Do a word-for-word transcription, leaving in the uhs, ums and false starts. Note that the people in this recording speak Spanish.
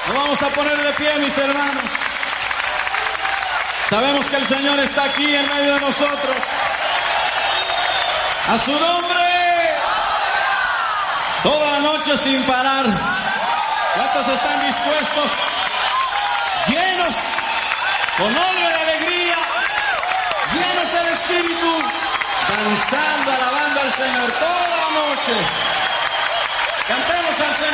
Nos vamos a poner de pie, mis hermanos. Sabemos que el Señor está aquí en medio de nosotros. A su nombre. Toda la noche sin parar. ¿Cuántos están dispuestos? Llenos, con óleo de alegría, llenos del Espíritu, danzando, alabando al Señor toda la noche. Cantemos al Señor.